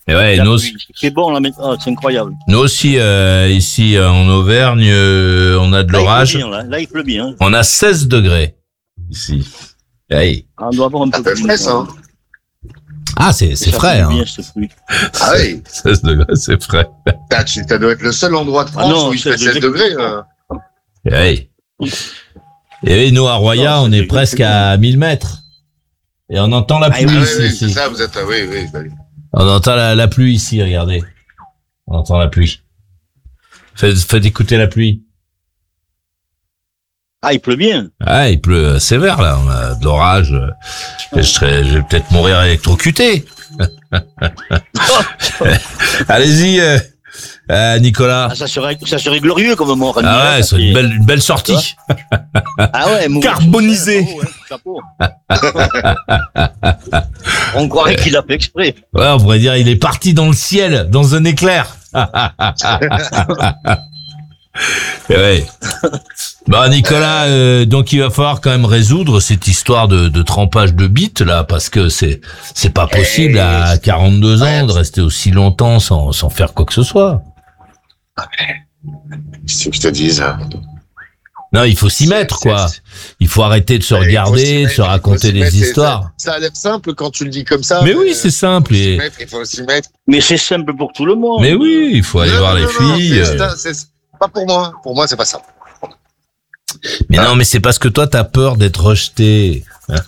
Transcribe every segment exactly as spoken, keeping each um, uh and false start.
Et ouais, nous aussi, c'est bon là maintenant, c'est incroyable. nous aussi euh, ici euh, en Auvergne, euh, on a de Là, l'orage. il pleut bien, là. Là, il pleut bien. On a seize degrés ici. Hey. Ah, on doit avoir un peu peu frais, ça. Hein. Ah, c'est c'est Ça frais, fait hein. bien, cette pluie. Ah oui. seize degrés, c'est frais. Ça, tu- ça doit être le seul endroit de France Ah non, où il fait seize seize degrés. Euh. Hey. Et oui, nous à Roya, Non, on c'est est des- presque à mille mètres. Et on entend la Ah, pluie Ah oui, ici. oui, ici. c'est ça, vous êtes, ah oui, oui, oui. On entend la, la pluie ici, regardez. On entend la pluie. Faites, faites écouter la pluie. Ah, il pleut bien. Ah, il pleut sévère là, on a de l'orage. Je, serais, je vais peut-être mourir électrocuté. Allez-y, euh, euh, Nicolas. Ah, ça serait, ça serait glorieux comme mort. Ah ouais, c'est une belle, une belle sortie. Ah ouais, mourir Carbonisé. sur scène, bravo, hein, chapeau. On croirait qu'il a fait exprès. Ouais, on pourrait dire il est parti dans le ciel, dans un éclair. Ouais. Bah Nicolas, euh, donc il va falloir quand même résoudre cette histoire de, de trempage de bites là, parce que c'est c'est pas possible à quarante-deux ans de rester aussi longtemps sans sans faire quoi que ce soit. Qu'est-ce que je te dise hein. Non, il faut s'y mettre quoi. Il faut arrêter de se regarder, de se raconter des histoires. Ça a l'air simple quand tu le dis comme ça. Mais oui, c'est simple. Il faut s'y Et... mettre, il faut s'y mettre. Mais c'est simple pour tout le monde. Mais oui, il faut aller Non, voir non, les non, filles. non, c'est- euh. c'est- c'est pas pour moi. Pour moi, c'est pas ça. Mais non, mais c'est parce que toi, t'as peur d'être rejeté.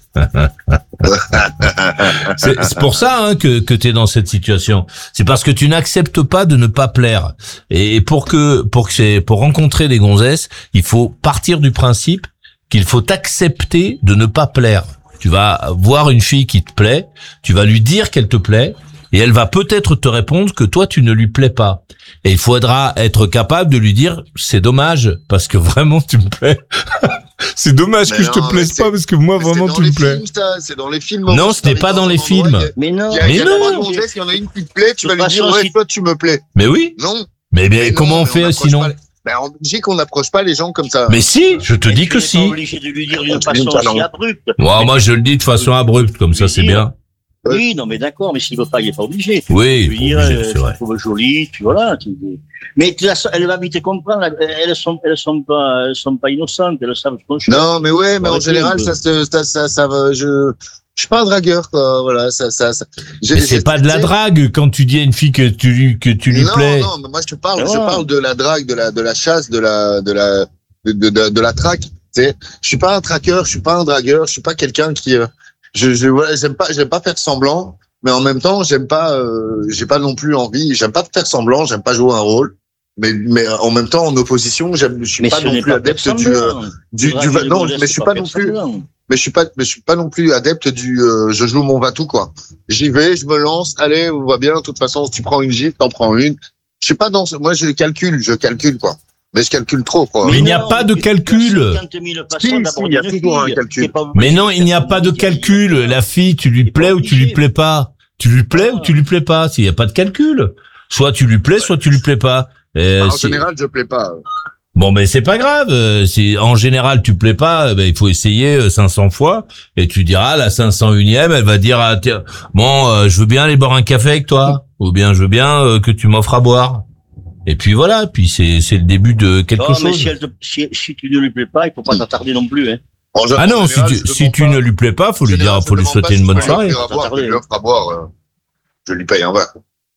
c'est c'est pour ça hein, que, que tu es dans cette situation. C'est parce que tu n'acceptes pas de ne pas plaire. Et pour que pour que c'est pour rencontrer des gonzesses, il faut partir du principe qu'il faut accepter de ne pas plaire. Tu vas voir une fille qui te plaît, tu vas lui dire qu'elle te plaît, et elle va peut-être te répondre que toi tu ne lui plais pas. Et il faudra être capable de lui dire c'est dommage parce que vraiment tu me plais. C'est dommage Mais que je te non, plaise mais pas parce que moi Mais vraiment c'est dans tu me les plais. films, ça, c'est dans les films. Non, où ce n'est tu pas arrives dans les un endroit, films. il y a- Mais non. Il y a, Mais il y a non. trois gonzesses, il y en a une qui te plaît, tu De vas lui toute dire façon, ouais, si- toi tu me plais. Mais oui. Non. Mais, mais Mais comment non, on mais fait n'approche sinon? pas les- Ben, en Belgique, on n'approche pas les gens comme ça. Mais si, je te Mais dis tu que n'es pas si. obligé de lui dire d'une Tu dis façon pas non. si abrupte. Moi, moi, je le dis de façon abrupte, comme ça, c'est bien. Oui, non, mais d'accord, mais s'il veut pas, il est pas obligé. Tu Oui, lui dire, obligé, euh, c'est tu vrai. la trouves jolie, tu voilà. Tu... Mais de toute façon, elle va vite comprendre. Elles sont, elles sont pas, elles sont pas innocentes. Elles savent ce qu'on fait. Non, mais ouais, mais en Arrêtez, général, un ça, se- ça, ça, ça, va. Je, je suis pas un dragueur, quoi. Voilà, ça, ça, ça. j'ai- Mais c'est j'ai- pas de la j'ai- drague quand tu dis à une fille que tu lui, que tu lui non, plais. non, mais moi je te parle, Ah. je parle de la drague, de la, de la chasse, de la, de la, de, de, de, de la traque. Tu sais, je suis pas un traqueur, je suis pas un dragueur, je suis pas quelqu'un qui, euh, je, je, voilà, j'aime pas, j'aime pas faire semblant, mais en même temps, j'aime pas, euh, j'ai pas non plus envie, j'aime pas faire semblant, j'aime pas jouer un rôle. Mais, mais en même temps, en opposition, j'aime, je suis Mais pas ce non n'est plus pas adepte faire du, euh, semblant. du, Draguer du, les non, gonzesses, mais je c'est suis pas faire non plus. semblant. Mais je suis pas, mais je suis pas non plus adepte du, euh, je joue mon va-tout, quoi. J'y vais, je me lance, allez, on va bien, de toute façon, si tu prends une gifle, t'en prends une. Je suis pas dans ce, moi, je calcule, je calcule, quoi. Mais je calcule trop, quoi. Mais il n'y a non, pas de mais calcul. cinquante mille façons Si, si, d'aborder il y a une toujours un fille. calcul. C'est pas Mais obligé non, il n'y a pas de calcul. La fille, tu lui plais ou tu lui plais pas. Tu lui plais ou tu lui plais pas. S'il n'y a pas de calcul. Soit tu lui plais, soit tu lui plais pas. Euh, En c'est- général, je plais pas. Bon, mais c'est pas grave. euh, Si en général tu plais pas, ben, il faut essayer euh, cinq cents fois. Et tu diras la cinq cent unième, elle va dire ah, tiens, bon, euh, je veux bien aller boire un café avec toi, ou bien je veux bien euh, que tu m'offres à boire. Et puis voilà. Puis c'est c'est le début de quelque Non, mais chose. si, elle te- si, si tu ne lui plais pas, il faut pas t'attarder non plus, hein. En Ah en non, si général, tu je si demande tu pas- ne lui plais pas, faut en lui général, dire, je faut lui demande souhaiter pas une si bonne je peux soirée. lui offrir à boire, je lui offre à boire, euh, je lui paye un verre.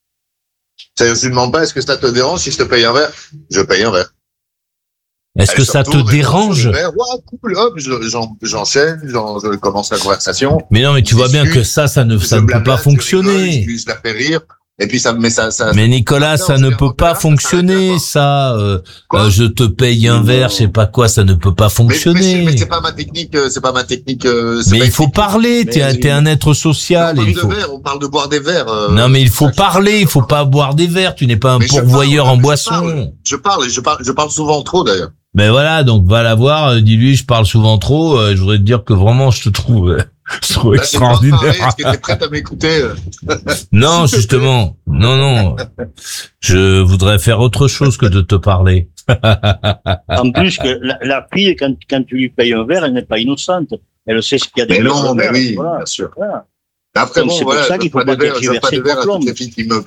Ça, je ne demande pas, est-ce que ça te dérange si je te paye un verre? Je paye un verre. Est-ce que Elle ça se te retourne, elle dérange? prend son verre, ouais, cool, hop, je- j'en- j'enchaîne, j'en- je commence la conversation. Mais non, mais tu Je vois bien discute, que ça, ça ne, ça Je ne peut blablate, pas je rigole, fonctionner. Je, je la fais rire. Et puis ça, mais ça, ça. Mais Nicolas, Non, ça c'est ne bien, peut en pas général, ça fonctionner, s'arrête ça. Euh, Quoi euh, je te paye un Non. verre, je sais pas quoi, ça ne peut pas mais, mais, fonctionner. c'est- mais Mais, c'est pas ma technique, euh, c'est pas ma technique. euh, c'est pas il une faut technique. parler. T'es, un- Mais- t'es un être On social. parle Il de faut. verre, on parle de boire des verres. euh, Non, mais il faut ça, je- parler. Il faut pas boire des verres. Tu n'es pas un Mais je pourvoyeur parle, en je boisson. parle. Je parle, et je parle, je parle souvent trop d'ailleurs. Mais voilà, donc va la voir. euh, Dis-lui, je parle souvent trop. euh, je voudrais te dire que vraiment, je te trouve, euh, je trouve Là, j'ai pas parlé, extraordinaire. est-ce que t'es prête à m'écouter euh Non, justement. Non, non. Je voudrais faire autre chose que de te parler. En plus, que la, la fille, quand, quand tu lui payes un verre, elle n'est pas innocente. Elle sait ce qu'il y a Mais derrière non, le mais verre. oui, Voilà. bien sûr. Voilà. Après, Donc, bon, c'est pour voilà, ça je qu'il pas faut des pas verres, je pas tergiverser des verres à trop toutes les filles qui me